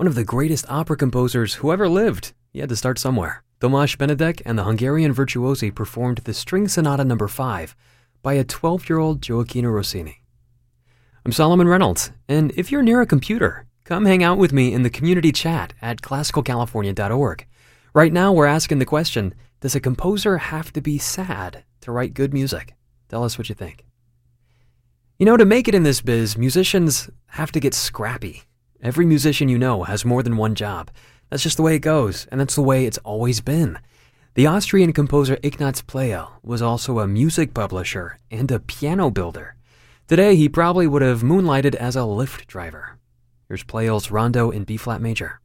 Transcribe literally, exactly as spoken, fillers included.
one of the greatest opera composers who ever lived. He had to start somewhere. Tomáš Benedek and the Hungarian virtuosi performed the String Sonata number five by a twelve-year-old Gioacchino Rossini. I'm Solomon Reynolds, and if you're near a computer, come hang out with me in the community chat at classical california dot org. Right now, we're asking the question, does a composer have to be sad to write good music? Tell us what you think. You know, to make it in this biz, musicians have to get scrappy. Every musician you know has more than one job. That's just the way it goes, and that's the way it's always been. The Austrian composer Ignaz Pleyel was also a music publisher and a piano builder. Today, he probably would have moonlighted as a Lyft driver. Here's Pleyel's Rondo in B-flat major.